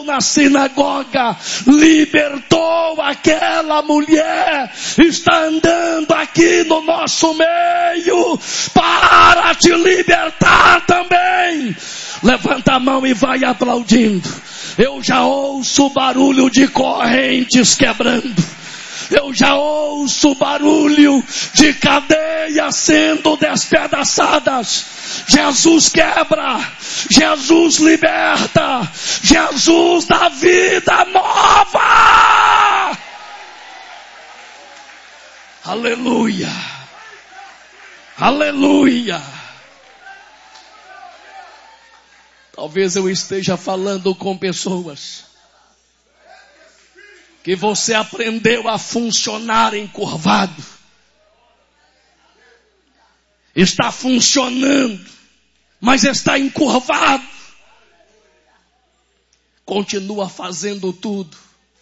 na sinagoga, libertou aquela mulher, está andando aqui no nosso meio para te libertar também. Levanta a mão e vai aplaudindo. Eu já ouço o barulho de correntes quebrando. Eu já ouço o barulho de cadeias sendo despedaçadas. Jesus quebra, Jesus liberta, Jesus dá vida nova. Aleluia, aleluia. Talvez eu esteja falando com pessoas que você aprendeu a funcionar encurvado. Está funcionando, mas está encurvado. Continua fazendo tudo,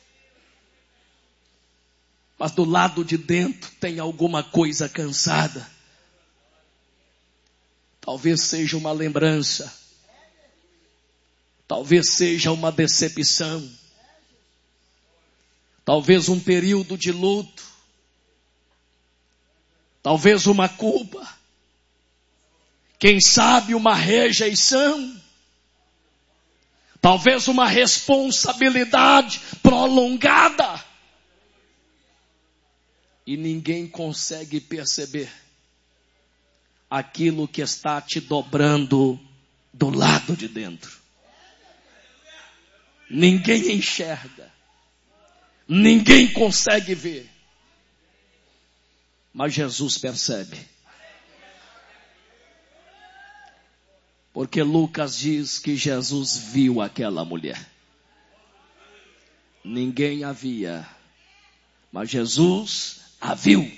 mas do lado de dentro tem alguma coisa cansada. Talvez seja uma lembrança, talvez seja uma decepção, talvez um período de luto, talvez uma culpa, quem sabe uma rejeição, talvez uma responsabilidade prolongada, e ninguém consegue perceber aquilo que está te dobrando do lado de dentro. Ninguém enxerga, ninguém consegue ver, mas Jesus percebe. Porque Lucas diz que Jesus viu aquela mulher. Ninguém a via, mas Jesus a viu.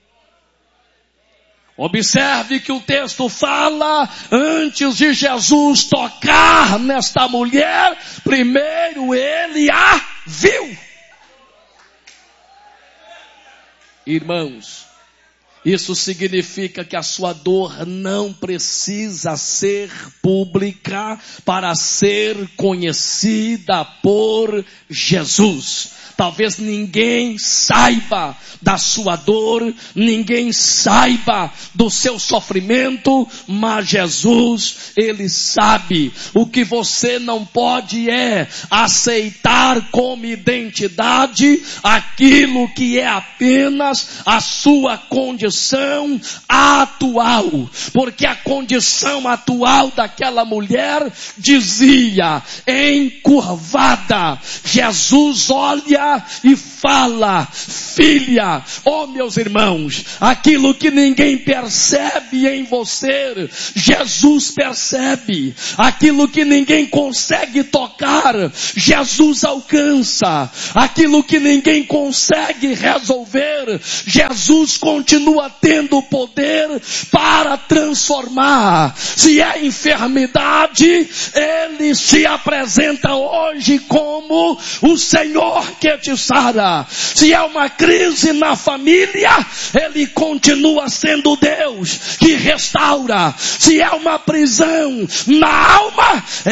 Observe que o texto fala, antes de Jesus tocar nesta mulher, primeiro ele a viu. Irmãos, isso significa que a sua dor não precisa ser pública para ser conhecida por Jesus. Talvez ninguém saiba da sua dor, ninguém saiba do seu sofrimento, mas Jesus, Ele sabe. O que você não pode é aceitar como identidade aquilo que é apenas a sua condição atual. Porque a condição atual daquela mulher dizia, encurvada. Jesus olha e fala, filha, oh meus irmãos, aquilo que ninguém percebe em você, Jesus percebe. Aquilo que ninguém consegue tocar, Jesus alcança. Aquilo que ninguém consegue resolver, Jesus continua tendo poder para transformar. Se é enfermidade, Ele se apresenta hoje como o Senhor que te sara. Se é uma crise na família, Ele continua sendo Deus que restaura. Se é uma prisão na alma,